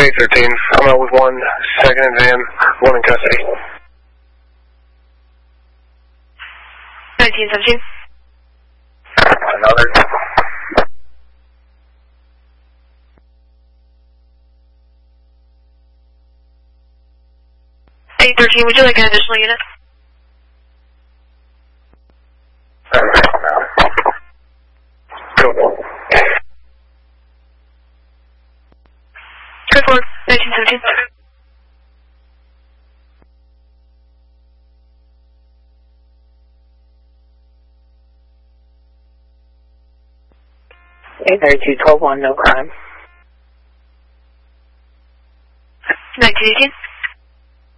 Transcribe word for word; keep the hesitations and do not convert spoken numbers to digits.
eight thirteen. I'm out with one second exam, one in custody. nineteen seventeen. Another. eight thirteen, would you like an additional unit? Go. Go forward, nineteen seventeen. eight thirty-two, twelve one, no crime. nineteen eighteen.